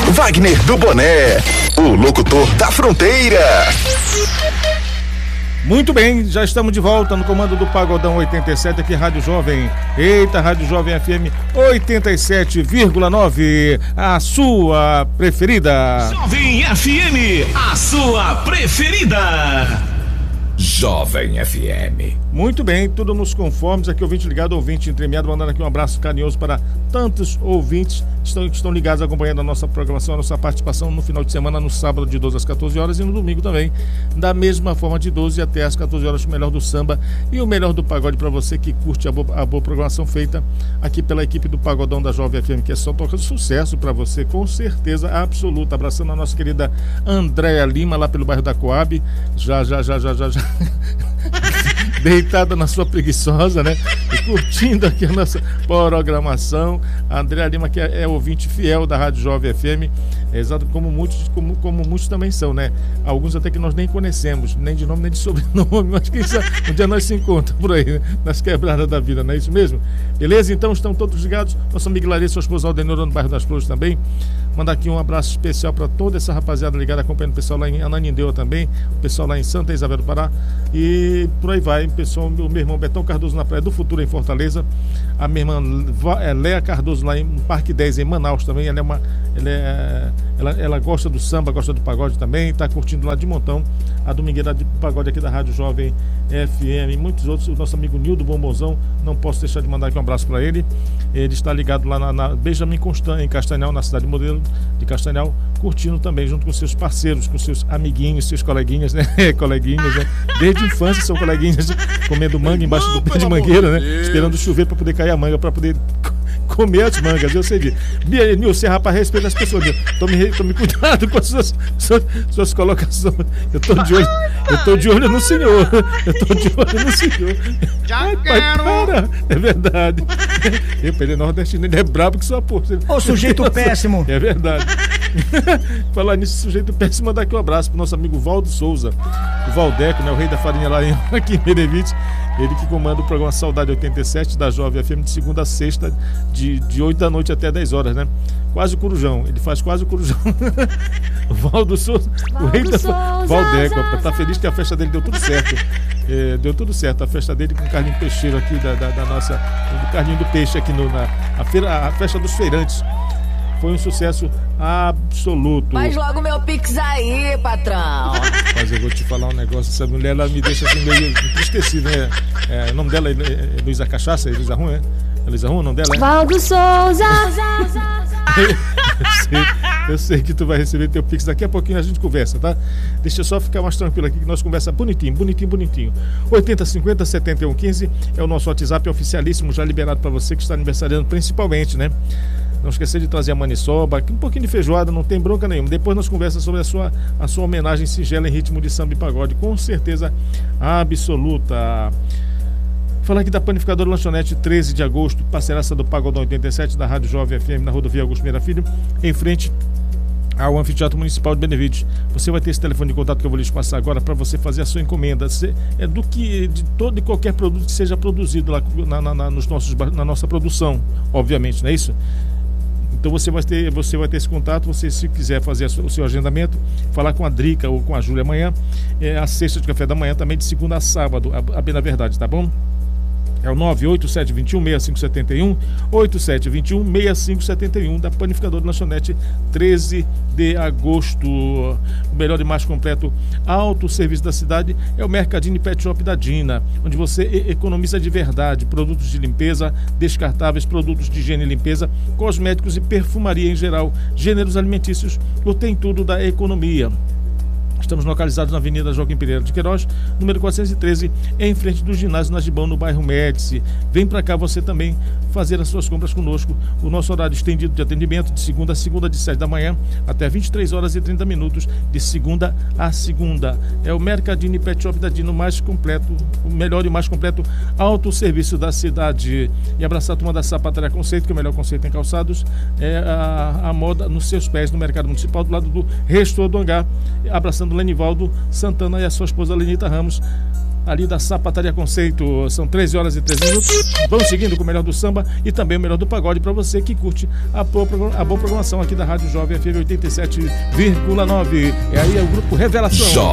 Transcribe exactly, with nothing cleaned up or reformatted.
Wagner do Boné, o locutor da fronteira. Muito bem, já estamos de volta no comando do Pagodão oitenta e sete, aqui Rádio Jovem. Eita, Rádio Jovem F M oitenta e sete vírgula nove, a sua preferida. Jovem F M, a sua preferida. Jovem F M. Muito bem, tudo nos conformes. Aqui, ouvinte ligado, ouvinte entremeado, mandando aqui um abraço carinhoso para tantos ouvintes que estão, que estão ligados, acompanhando a nossa programação, a nossa participação no final de semana, no sábado de doze às quatorze horas e no domingo também, da mesma forma, de doze até às quatorze horas, o melhor do samba e o melhor do pagode para você que curte a boa, a boa programação feita aqui pela equipe do Pagodão da Jovem F M, que é só tocando sucesso para você, com certeza absoluta. Abraçando a nossa querida Andréa Lima, lá pelo bairro da Coab, já, já, já, já, já, já. Deitada na sua preguiçosa, né? E curtindo aqui a nossa programação. A Andréa Lima, que é, é ouvinte fiel da Rádio Jovem F M, é exato como muitos, como, como muitos também são, né? Alguns até que nós nem conhecemos, nem de nome nem de sobrenome, mas quem sabe um dia nós se encontramos por aí, né? Nas quebradas da vida, não é isso mesmo? Beleza? Então estão todos ligados. Nossa amiga Larissa, sua esposa Aldenora, no bairro das Flores também. Mandar aqui um abraço especial para toda essa rapaziada ligada, acompanhando o pessoal lá em Ananindeua também, o pessoal lá em Santa Isabel do Pará e por aí vai, o pessoal, o meu irmão Betão Cardoso na Praia do Futuro em Fortaleza, a minha irmã Léa Cardoso lá em Parque dez em Manaus também. Ela é uma, ela, é, ela, ela gosta do samba, gosta do pagode também, está curtindo lá de montão a domingueira de pagode aqui da Rádio Jovem F M e muitos outros. O nosso amigo Nildo Bombonzão, não posso deixar de mandar aqui um abraço para ele. Ele está ligado lá na, na Benjamin Constant, em Castanhal, na cidade modelo de Castanhal, curtindo também junto com seus parceiros, com seus amiguinhos, seus coleguinhas, né? coleguinhas, né? Desde a infância são coleguinhas, comendo manga embaixo do pé de mangueira, né? Esperando chover para poder cair a manga, para poder comer as mangas, eu sei disso. Nilce, rapaz, respeita as pessoas. Tome, tome cuidado com as suas, suas, suas colocações. Eu tô de olho, eu tô de olho no senhor. Eu tô de olho no senhor. Já Ai, quero. pai, para. É verdade. Eu, ele é nordestino, ele é brabo que sua porra. Ô, sujeito péssimo. É verdade. Falar nisso, sujeito péssimo, mandar aqui um abraço pro nosso amigo Valdo Souza, o Valdeco, né? O rei da farinha lá em, aqui em Benevides. Ele que comanda o programa Saudade oitenta e sete da Jovem F M de segunda a sexta, de, de oito da noite até dez horas, né? Quase o corujão, ele faz quase o corujão. O Valdo Souza, o rei da farinha. Valdeco, tá feliz que a festa dele deu tudo certo. É, deu tudo certo, a festa dele com o Carlinho Peixeiro aqui, da, da, da nossa, do Carlinho do Peixe aqui no, na a, feira, a festa dos feirantes. Foi um sucesso absoluto. Faz logo meu pix aí, patrão. Mas eu vou te falar um negócio, essa mulher, ela me deixa assim meio entristecido, né? É, o nome dela é, é Luísa Cachaça, é Luísa Rum, é? É Luísa Rum, o nome dela é? Valdo Souza. eu, sei, eu sei que tu vai receber teu pix daqui a pouquinho, a gente conversa, tá? Deixa eu só ficar mais tranquilo aqui que nós conversa bonitinho, bonitinho, bonitinho. oitenta cinquenta setenta e um quinze é o nosso WhatsApp oficialíssimo, já liberado para você que está aniversariando principalmente, né? Não esquecer de trazer a maniçoba, um pouquinho de feijoada, não tem bronca nenhuma. Depois nós conversamos sobre a sua, a sua homenagem singela em ritmo de samba e pagode, com certeza absoluta. Falar aqui da Panificadora Lanchonete, treze de agosto, parceiraça do Pagodão oitenta e sete da Rádio Jovem F M, na rodovia Augusto Meira Filho, em frente ao Anfiteatro Municipal de Benevides. Você vai ter esse telefone de contato que eu vou lhes passar agora para você fazer a sua encomenda. É do que, de todo e qualquer produto que seja produzido lá na, na, na, nos nossos, na nossa produção, obviamente, não é isso? Então você vai ter, você vai ter esse contato. Você, se quiser fazer o seu agendamento, falar com a Drica ou com a Júlia amanhã, é a cesta de café da manhã também de segunda a sábado, a, a bem na verdade, tá bom? É o nove oito sete dois um seis cinco sete um, oito sete dois um seis cinco sete um, da Panificadora Lanchonete, treze de agosto. O melhor e mais completo autosserviço da cidade é o Mercadinho Pet Shop da Dina, onde você economiza de verdade. Produtos de limpeza, descartáveis, produtos de higiene e limpeza, cosméticos e perfumaria em geral, gêneros alimentícios, o tem tudo da economia. Estamos localizados na Avenida Joaquim Pereira de Queiroz, número quatrocentos e treze, em frente do ginásio Nagibão, no bairro Médici. Vem para cá você também fazer as suas compras conosco. O nosso horário estendido de atendimento de segunda a segunda, de sete da manhã até vinte e três horas e trinta minutos, de segunda a segunda. É o Mercadinho Pet Shop da Dino, mais completo, o melhor e mais completo autosserviço da cidade. E abraçar a turma da Sapataria Conceito, que é o melhor conceito em calçados, é a, a moda nos seus pés, no Mercado Municipal, do lado do Restor do Hangar. Abraçando Lenivaldo Santana e a sua esposa Lenita Ramos. ali da Sapataria Conceito. São treze horas e treze minutos. Vamos seguindo com o melhor do samba e também o melhor do pagode para você que curte a boa, a boa programação aqui da Rádio Jovem F M oitenta e sete vírgula nove. É aí é o grupo Revelação.